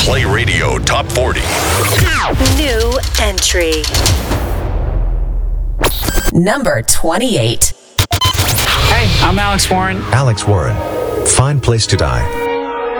Play Radio Top 40. New entry. Number 28. Hey, I'm Alex Warren. Alex Warren, Fine Place to Die.